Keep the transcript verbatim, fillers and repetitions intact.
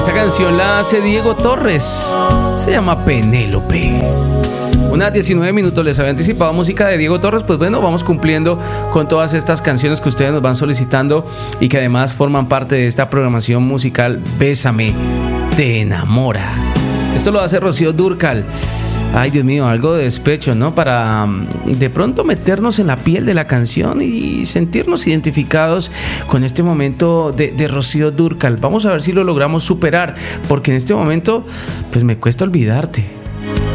Esta canción la hace Diego Torres. Se llama Penélope. Unas diecinueve minutos les había anticipado música de Diego Torres. Pues bueno, vamos cumpliendo con todas estas canciones que ustedes nos van solicitando y que además forman parte de esta programación musical Bésame, te enamora. Esto lo hace Rocío Dúrcal. Ay, Dios mío, algo de despecho, ¿no? Para de pronto meternos en la piel de la canción y sentirnos identificados con este momento de, de Rocío Dúrcal. Vamos a ver si lo logramos superar, porque en este momento pues me cuesta olvidarte.